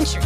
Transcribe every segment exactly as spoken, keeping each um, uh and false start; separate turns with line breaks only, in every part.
country.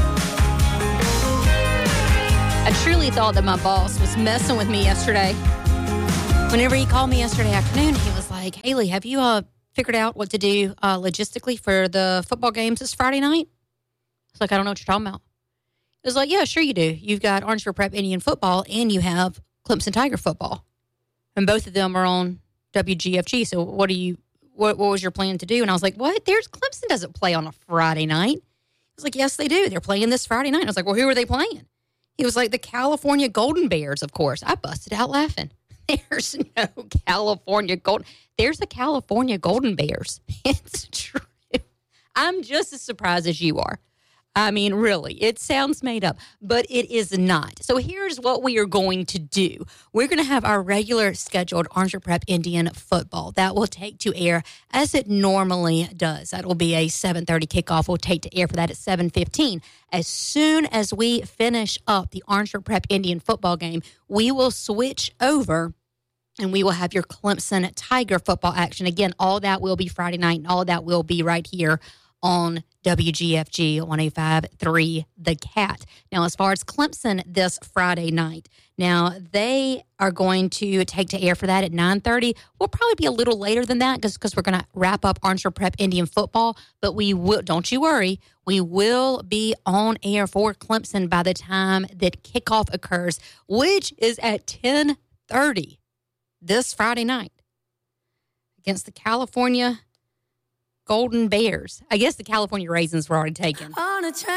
I truly thought that my boss was messing with me yesterday. Whenever he called me yesterday afternoon, he was like, Haley, have you uh, figured out what to do uh, logistically for the football games this Friday night? I was like, I don't know what you're talking about. He was like, yeah, sure you do. You've got Orangeburg Prep Indian football and you have Clemson Tiger football. And both of them are on W G F G. So what do you, what, what was your plan to do? And I was like, what? There's Clemson doesn't play on a Friday night. He was like, yes, they do. They're playing this Friday night. I was like, well, who are they playing? He was like, the California Golden Bears, of course. I busted out laughing. There's no California Golden. There's a California Golden Bears. It's true. I'm just as surprised as you are. I mean, really, it sounds made up, but it is not. So here's what we are going to do. We're going to have our regular scheduled Orangeburg Prep Indian football. That will take to air as it normally does. That will be a seven thirty kickoff. We'll take to air for that at seven fifteen. As soon as we finish up the Orangeburg Prep Indian football game, we will switch over and we will have your Clemson Tiger football action. Again, all that will be Friday night, and all that will be right here on W G F G one oh five point three The Cat. Now, as far as Clemson this Friday night, now they are going to take to air for that at nine thirty. We'll probably be a little later than that because we're going to wrap up Orangeburg Prep Indian football, but we will, don't you worry, we will be on air for Clemson by the time that kickoff occurs, which is at ten thirty this Friday night against the California Golden Bears. I guess the California Raisins were already taken.